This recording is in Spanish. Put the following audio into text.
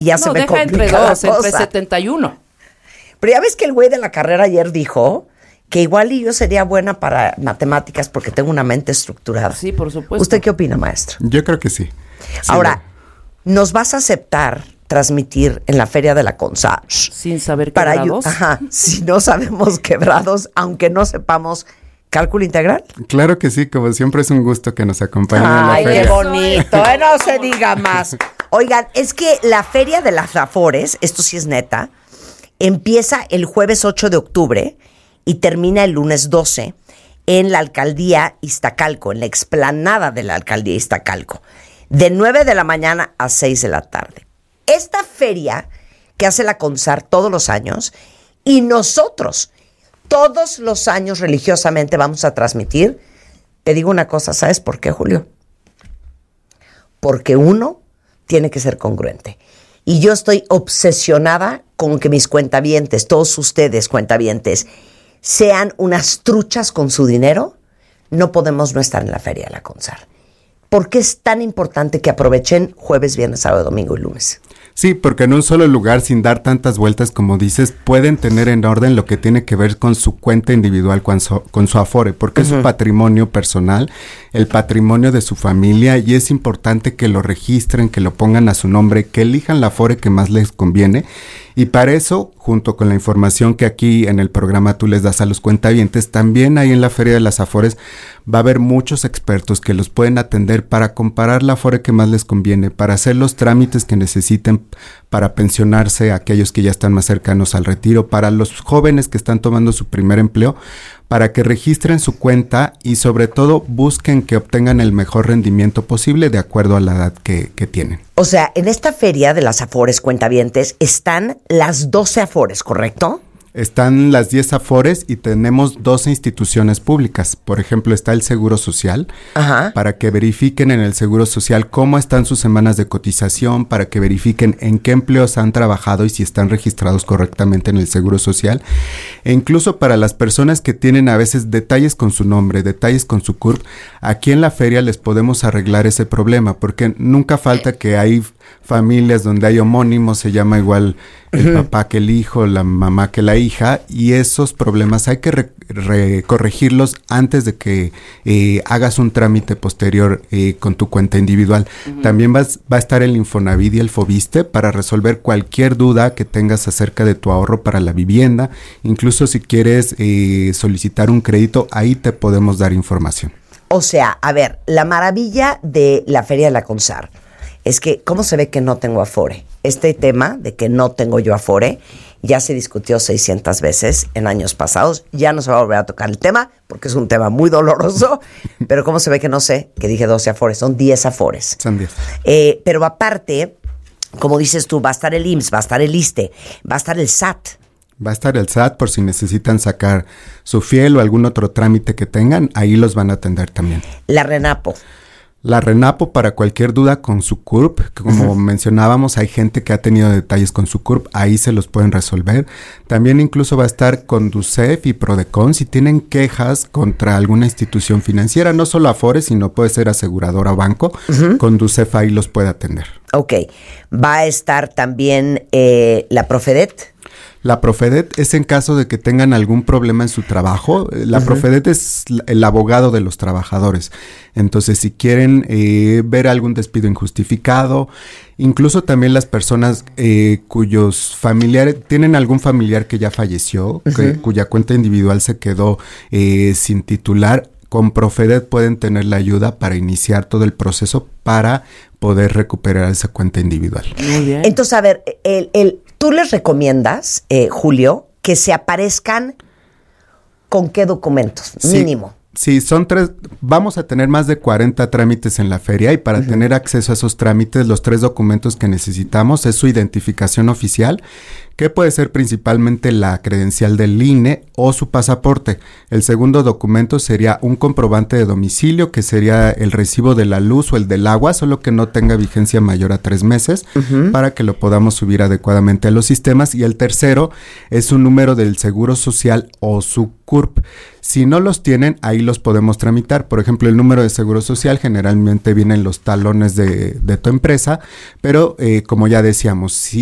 ya se me complica entre la dos, cosa. entre 71. Pero ya ves que el güey de la carrera ayer dijo que igual y yo sería buena para matemáticas porque tengo una mente estructurada. Sí, por supuesto. ¿Usted qué opina, maestro? Yo creo que sí. Ahora, ¿nos vas a aceptar transmitir en la Feria de la CONSAR? Sin saber quebrados. Si no sabemos quebrados, aunque no sepamos cálculo integral. Claro que sí, como siempre es un gusto que nos acompañen en la Ay, feria. qué bonito, no se diga más. Oigan, es que la Feria de las Afores, esto sí es neta, empieza el jueves 8 de octubre y termina el lunes 12 en la Alcaldía Iztacalco, en la explanada de la Alcaldía Iztacalco, de 9 de la mañana a 6 de la tarde. Esta feria que hace la CONSAR todos los años, y nosotros todos los años religiosamente vamos a transmitir. Te digo una cosa, ¿sabes por qué, Julio? Porque uno tiene que ser congruente. Y yo estoy obsesionada con que mis cuentavientes, todos ustedes cuentavientes, sean unas truchas con su dinero. No podemos no estar en la Feria de la CONSAR. ¿Por qué es tan importante que aprovechen jueves, viernes, sábado, domingo y lunes? Sí, porque en un solo lugar, sin dar tantas vueltas como dices, pueden tener en orden lo que tiene que ver con su cuenta individual, con su Afore, porque es su patrimonio personal, el patrimonio de su familia, y es importante que lo registren, que lo pongan a su nombre, que elijan la Afore que más les conviene. Y para eso, junto con la información que aquí en el programa tú les das a los cuentavientes, también ahí en la Feria de las Afores va a haber muchos expertos que los pueden atender para comparar la Afore que más les conviene, para hacer los trámites que necesiten para pensionarse, aquellos que ya están más cercanos al retiro, para los jóvenes que están tomando su primer empleo, para que registren su cuenta y sobre todo busquen que obtengan el mejor rendimiento posible de acuerdo a la edad que tienen. O sea, en esta Feria de las Afores, cuentavientes, están las 12 Afores, ¿correcto? Están las 10 Afores y tenemos 12 instituciones públicas. Por ejemplo, está el Seguro Social, para que verifiquen en el Seguro Social cómo están sus semanas de cotización, para que verifiquen en qué empleos han trabajado y si están registrados correctamente en el Seguro Social. E incluso para las personas que tienen a veces detalles con su nombre, detalles con su CURP, aquí en la feria les podemos arreglar ese problema, porque nunca falta que hay familias donde hay homónimos, se llama igual el papá que el hijo, la mamá que la hija, y esos problemas hay que corregirlos antes de que hagas un trámite posterior con tu cuenta individual. También va a estar el Infonavit y el Fobiste para resolver cualquier duda que tengas acerca de tu ahorro para la vivienda. Incluso si quieres solicitar un crédito, ahí te podemos dar información. O sea, a ver, la maravilla de la Feria de la CONSAR es que, ¿cómo se ve que no tengo Afore? Este tema de que no tengo yo Afore ya se discutió 600 veces en años pasados. Ya no se va a volver a tocar el tema porque es un tema muy doloroso. Pero ¿cómo se ve que no sé? Que dije 12 Afores, son 10 Afores. Son 10. Pero aparte, como dices tú, va a estar el IMSS, va a estar el ISSSTE, va a estar el SAT. Va a estar el SAT por si necesitan sacar su fiel o algún otro trámite que tengan, ahí los van a atender también. La RENAPO. La RENAPO para cualquier duda con su CURP, que como mencionábamos, hay gente que ha tenido detalles con su CURP, ahí se los pueden resolver. También incluso va a estar Conducef y Prodecon si tienen quejas contra alguna institución financiera, no solo Afore, sino puede ser aseguradora o banco, Conducef ahí los puede atender. Ok, va a estar también la Profedet. La Profedet es en caso de que tengan algún problema en su trabajo. La Profedet es el abogado de los trabajadores. Entonces, si quieren ver algún despido injustificado, incluso también las personas cuyos familiares, tienen algún familiar que ya falleció, cuya cuenta individual se quedó sin titular, con Profedet pueden tener la ayuda para iniciar todo el proceso para poder recuperar esa cuenta individual. Muy bien. Entonces, a ver, ¿tú les recomiendas, Julio, que se aparezcan con qué documentos? Sí, mínimo. Sí, son 3, vamos a tener más de 40 trámites en la feria y para tener acceso a esos trámites, los 3 documentos que necesitamos es su identificación oficial, que puede ser principalmente la credencial del INE o su pasaporte. El segundo documento sería un comprobante de domicilio, que sería el recibo de la luz o el del agua, solo que no tenga vigencia mayor a 3 meses, para que lo podamos subir adecuadamente a los sistemas. Y el tercero es un número del Seguro Social o su CURP. Si no los tienen, ahí los podemos tramitar. Por ejemplo, el número de Seguro Social generalmente viene en los talones de tu empresa, pero como ya decíamos, si